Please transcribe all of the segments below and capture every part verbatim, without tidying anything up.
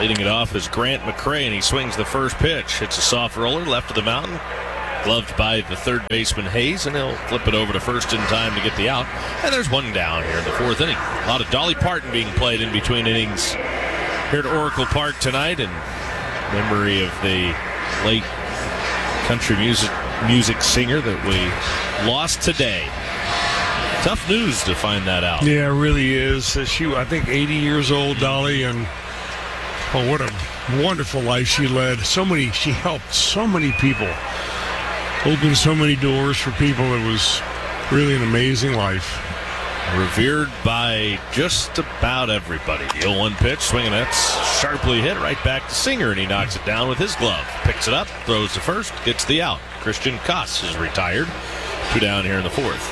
Leading it off is Grant McCray, and he swings the first pitch. It's a soft roller left of the mountain, gloved by the third baseman Hayes, and he'll flip it over to first in time to get the out. And there's one down here in the fourth inning. A lot of Dolly Parton being played in between innings here at Oracle Park tonight in memory of the late country music music singer that we lost today. Tough news to find that out. Yeah, it really is. She, I think, eighty years old, Dolly, and oh, what a wonderful life she led. So many, she helped so many people, opened so many doors for people. It was really an amazing life. Revered by just about everybody. The oh one pitch, swinging, that's sharply hit right back to Singer, and he knocks it down with his glove. Picks it up, throws to first, gets the out. Christian Koss is retired. Two down here in the fourth.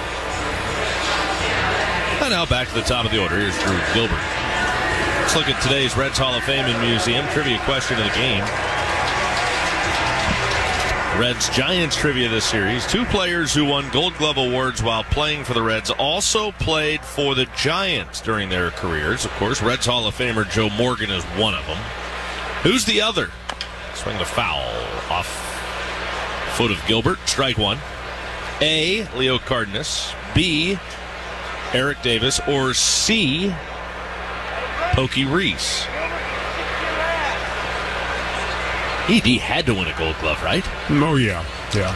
And now back to the top of the order. Here's Drew Gilbert. Let's look at today's Reds Hall of Fame and Museum trivia question of the game. Reds Giants trivia this series. Two players who won Gold Glove awards while playing for the Reds also played for the Giants during their careers. Of course, Reds Hall of Famer Joe Morgan is one of them. Who's the other? Swing the foul off foot of Gilbert. Strike one. A, Leo Cardenas. B, Eric Davis. Or C, Pokey Reese. He, he had to win a Gold Glove, right? Oh, yeah. Yeah.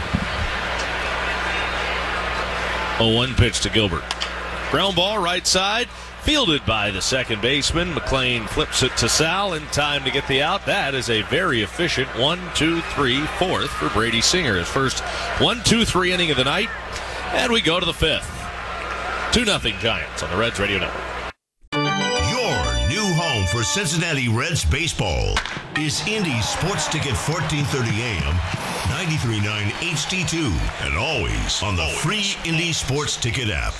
oh one pitch to Gilbert. Ground ball, right side. Fielded by the second baseman. McLean flips it to Sal in time to get the out. That is a very efficient one, two, three, fourth for Brady Singer. His first one, two, three inning of the night. And we go to the fifth. two nothing Giants on the Reds Radio Network. Your new home for Cincinnati Reds baseball is Indy Sports Ticket fourteen thirty A M, ninety-three point nine H D two, and always on the free Indy Sports Ticket app.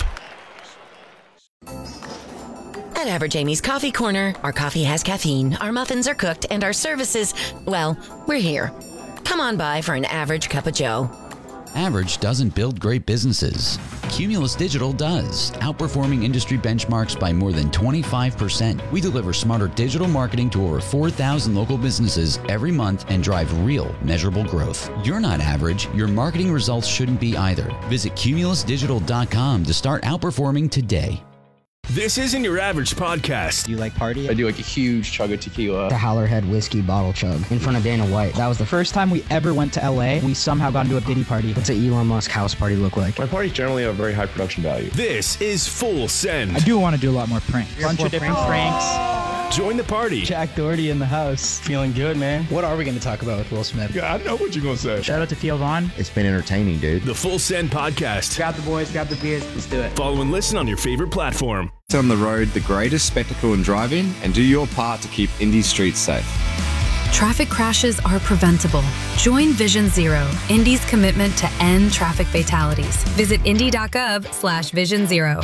At Average Amy's Coffee Corner, our coffee has caffeine, our muffins are cooked, and our services, well, we're here. Come on by for an average cup of joe. Average doesn't build great businesses. Cumulus Digital does, outperforming industry benchmarks by more than twenty-five percent. We deliver smarter digital marketing to over four thousand local businesses every month and drive real, measurable growth. You're not average. Your marketing results shouldn't be either. Visit cumulus digital dot com to start outperforming today. This isn't your average podcast. Do you like party? I do like a huge chug of tequila. The Howlerhead whiskey bottle chug in front of Dana White. That was the first time we ever went to L A. We somehow got into a Diddy party. What's an Elon Musk house party look like? My parties generally have very high production value. This is Full Send. I do want to do a lot more pranks. A bunch of different pranks. Join the party. Jack Doherty in the house. Feeling good, man. What are we going to talk about with Will Smith? Yeah, I know what you're going to say. Shout out to Theo Vaughn. It's been entertaining, dude. The Full Send podcast. Grab the boys, grab the beers. Let's do it. Follow and listen on your favorite platform. On the road, the greatest spectacle in driving, and do your part to keep Indy streets safe. Traffic crashes are preventable. Join Vision Zero, Indy's commitment to end traffic fatalities. Visit indy.gov slash vision zero.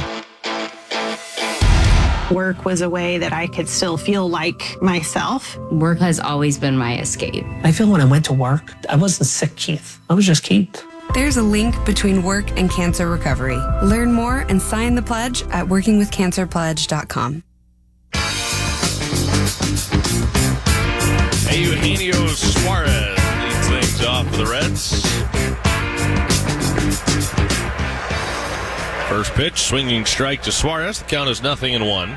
Work was a way that I could still feel like myself. Work has always been my escape. I feel when I went to work, I wasn't sick Keith. I was just Keith. There's a link between work and cancer recovery. Learn more and sign the pledge at working with cancer pledge dot com. Eugenio Suarez leads things off for the Reds. First pitch, swinging strike to Suarez. The count is nothing and one.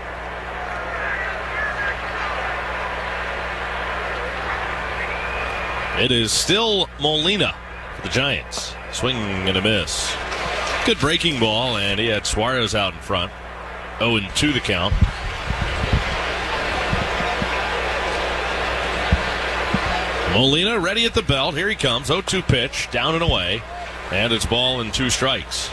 It is still Molina for the Giants. Swing and a miss. Good breaking ball, and he had Suarez out in front. oh and two the count. Molina ready at the belt. Here he comes. oh two pitch, down and away. And it's ball and two strikes.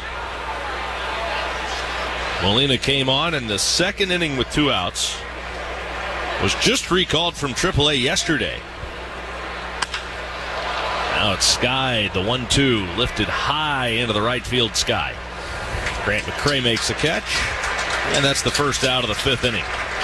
Molina came on in the second inning with two outs. Was just recalled from triple A yesterday. Now it's Sky, the one two, lifted high into the right field sky. Grant McCray makes the catch, and that's the first out of the fifth inning.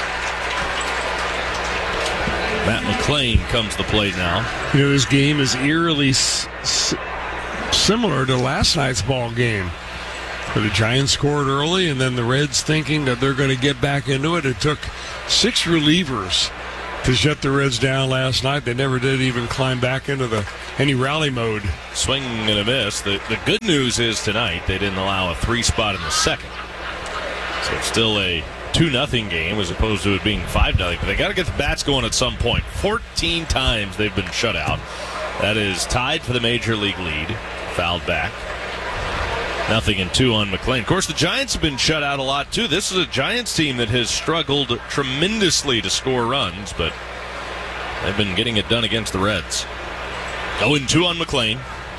Matt McLean comes to the plate now. You know, this game is eerily s- s- similar to last night's ball game, where the Giants scored early, and then the Reds, thinking that they're going to get back into it, it took six relievers to shut the Reds down last night. They never did even climb back into the any rally mode. Swing and a miss. The, the good news is tonight they didn't allow a three spot in the second. So it's still a two nothing game as opposed to it being five nothing. But they got to get the bats going at some point. fourteen times they've been shut out. That is tied for the major league lead. Fouled back. Nothing and two on McLean. Of course, the Giants have been shut out a lot, too. This is a Giants team that has struggled tremendously to score runs, but they've been getting it done against the Reds. oh and two on McLean.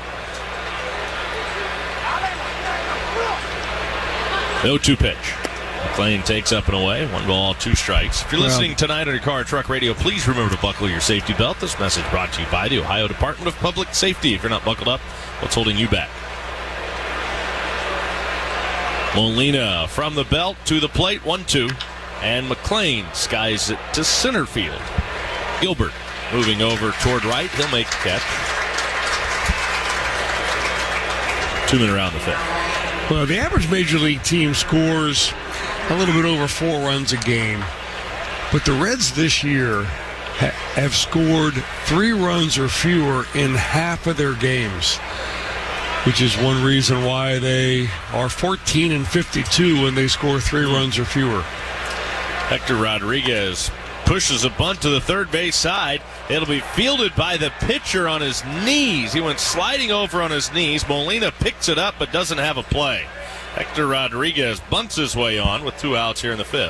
no two pitch. McLean takes up and away. One ball, two strikes. If you're listening well, tonight on your car or truck radio, please remember to buckle your safety belt. This message brought to you by the Ohio Department of Public Safety. If you're not buckled up, what's holding you back? Molina from the belt to the plate, one two. And McLean skies it to center field. Gilbert moving over toward right. He'll make the catch. Two men around the fifth. Well, the average Major League team scores a little bit over four runs a game. But the Reds this year ha- have scored three runs or fewer in half of their games, which is one reason why they are fourteen and fifty-two when they score three runs or fewer. Hector Rodriguez pushes a bunt to the third base side. It'll be fielded by the pitcher on his knees. He went sliding over on his knees. Molina picks it up but doesn't have a play. Hector Rodriguez bunts his way on with two outs here in the fifth.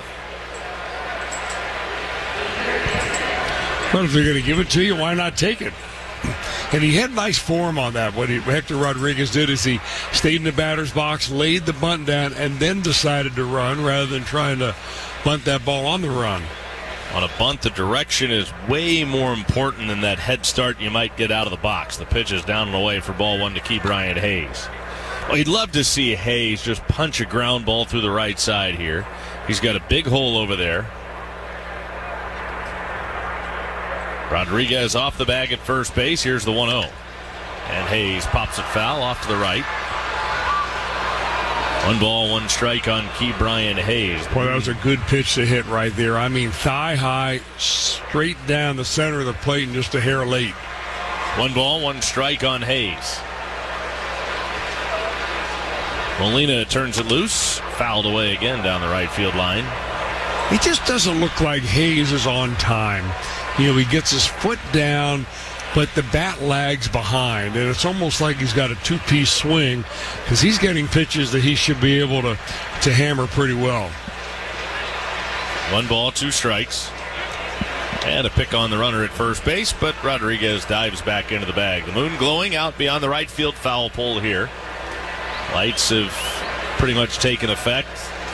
Well, if they're going to give it to you, why not take it? And he had nice form on that. What he, Hector Rodriguez did is he stayed in the batter's box, laid the bunt down, and then decided to run rather than trying to bunt that ball on the run. On a bunt, the direction is way more important than that head start you might get out of the box. The pitch is down and away for ball one to Ke'Bryan Hayes. Well, you'd love to see Hayes just punch a ground ball through the right side here. He's got a big hole over there. Rodriguez off the bag at first base. Here's the one oh. And Hayes pops it foul off to the right. One ball, one strike on Ke'Bryan Hayes. Boy, that was a good pitch to hit right there. I mean, thigh high, straight down the center of the plate and just a hair late. One ball, one strike on Hayes. Molina turns it loose. Fouled away again down the right field line. He just doesn't look like Hayes is on time. You know, he gets his foot down, but the bat lags behind, and it's almost like he's got a two-piece swing because he's getting pitches that he should be able to, to hammer pretty well. One ball, two strikes. And a pick on the runner at first base, but Rodriguez dives back into the bag. The moon glowing out beyond the right field foul pole here. Lights have pretty much taken effect.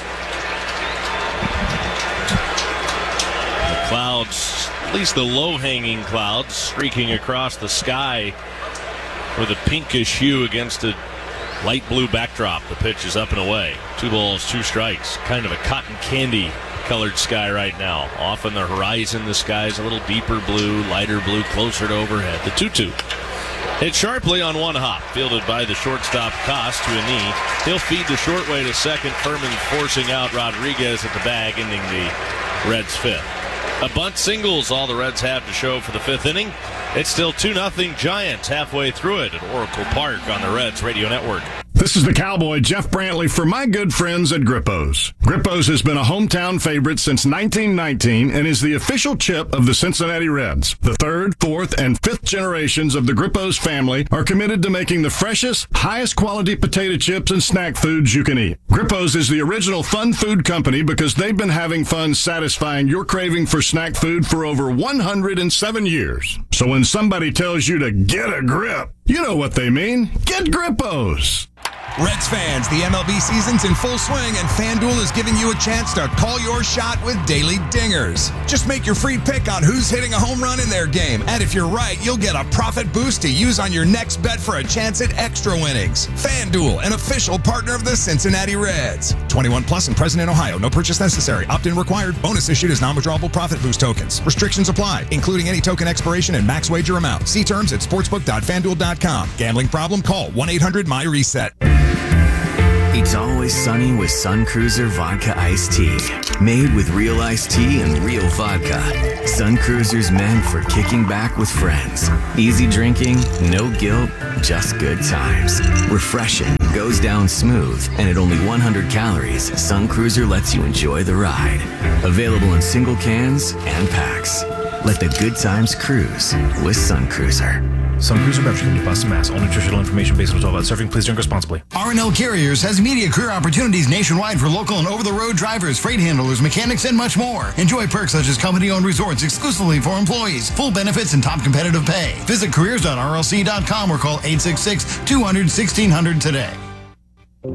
The clouds, at least the low-hanging clouds, streaking across the sky with a pinkish hue against a light blue backdrop. The pitch is up and away. Two balls, two strikes. Kind of a cotton candy colored sky right now. Off on the horizon, the sky is a little deeper blue, lighter blue, closer to overhead. The two two. Hit sharply on one hop, fielded by the shortstop Koss to a knee. He'll feed the short way to second. Furman forcing out Rodriguez at the bag, ending the Reds' fifth. A bunt singles, all the Reds have to show for the fifth inning. It's still two nothing Giants halfway through it at Oracle Park on the Reds Radio Network. This is the Cowboy, Jeff Brantley, for my good friends at Grippo's. Grippo's has been a hometown favorite since nineteen nineteen and is the official chip of the Cincinnati Reds. The third, fourth, and fifth generations of the Grippo's family are committed to making the freshest, highest quality potato chips and snack foods you can eat. Grippo's is the original fun food company because they've been having fun satisfying your craving for snack food for over one hundred seven years. So when somebody tells you to get a grip, you know what they mean. Get Grippo's. Reds fans, the M L B season's in full swing, and FanDuel is giving you a chance to call your shot with daily dingers. Just make your free pick on who's hitting a home run in their game, and if you're right, you'll get a profit boost to use on your next bet for a chance at extra winnings. FanDuel, an official partner of the Cincinnati Reds. twenty-one plus and present in Ohio. No purchase necessary. Opt-in required. Bonus issued as non-withdrawable profit boost tokens. Restrictions apply, including any token expiration and max wager amount. See terms at sportsbook dot fanduel dot com. Gambling problem? Call one eight hundred my reset. A It's always sunny with Sun Cruiser Vodka Iced Tea. Made with real iced tea and real vodka. Sun Cruiser's meant for kicking back with friends. Easy drinking, no guilt, just good times. Refreshing, goes down smooth, and at only one hundred calories, Sun Cruiser lets you enjoy the ride. Available in single cans and packs. Let the good times cruise with Sun Cruiser. Sun Cruiser Beverage Company, Boston, Mass. All nutritional information based on twelve hours surfing. Please drink responsibly. R and L Carriers has immediate career opportunities nationwide for local and over-the-road drivers, freight handlers, mechanics, and much more. Enjoy perks such as company-owned resorts exclusively for employees, full benefits, and top competitive pay. Visit careers dot r l c dot com or call eight six six, two hundred, sixteen hundred today.